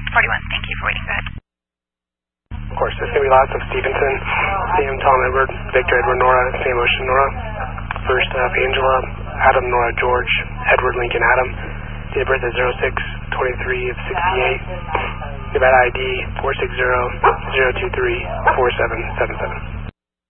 41. Thank you for waiting. Go ahead. Of course, there's going to be lots of Stevenson, Sam, Tom, Edward, Victor, Edward, Nora, Sam, Ocean, Nora. First up, Angela, Adam, Nora, George, Edward, Lincoln, Adam. Date of birth is 06/23 of 68. Nevada ID 460-023-4777.